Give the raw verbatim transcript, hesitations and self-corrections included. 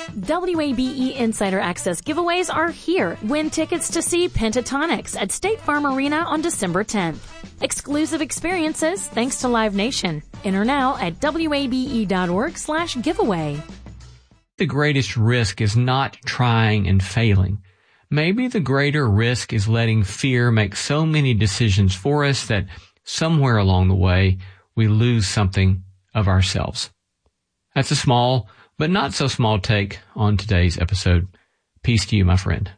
W A B E Insider Access giveaways are here. Win tickets to see Pentatonix at State Farm Arena on December tenth. Exclusive experiences thanks to Live Nation. Enter now at wabe.org slash giveaway. The greatest risk is not trying and failing. Maybe the greater risk is letting fear make so many decisions for us that somewhere along the way we lose something of ourselves. That's a small but not so small take on today's episode. Peace to you, my friend.